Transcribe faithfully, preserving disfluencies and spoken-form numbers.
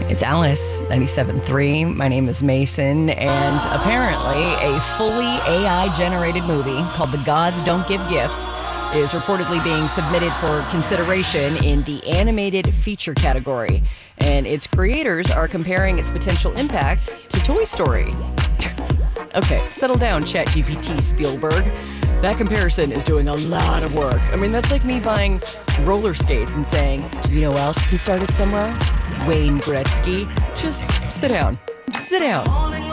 It's Alice, ninety-seven point three. My name is Mason, and apparently a fully A I-generated movie called The Gods Don't Give Gifts is reportedly being submitted for consideration in the animated feature category. And its creators are comparing its potential impact to Toy Story. Okay, settle down, ChatGPT Spielberg. That comparison is doing a lot of work. I mean, that's like me buying roller skates and saying, you know else who started somewhere? Wayne Gretzky. Just sit down. Sit down.